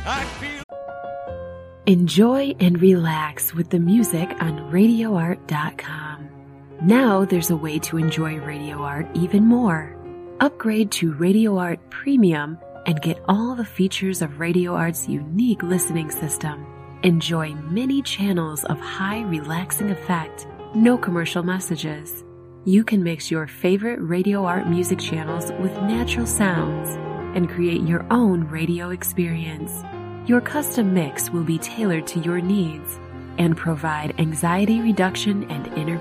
I feel. Enjoy and relax with the music on RadioArt.com. Now there's a way to enjoy Radio Art even more. Upgrade to Radio Art Premium and get all the features of Radio Art's unique listening system. Enjoy many channels of high relaxing effect, no commercial messages. You can mix your favorite Radio Art music channels with natural sounds and create your own radio experience. Your custom mix will be tailored to your needs and provide anxiety reduction and inner